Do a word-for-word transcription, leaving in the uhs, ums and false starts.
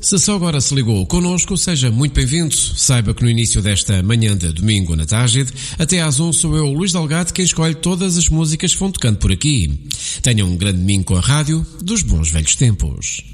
Se só agora se ligou connosco, seja muito bem-vindo. Saiba que no início desta manhã de domingo na Tágide, até às onze sou eu, Luís Delgado, quem escolhe todas as músicas que vão tocando por aqui. Tenham um grande domingo com a rádio dos bons velhos tempos.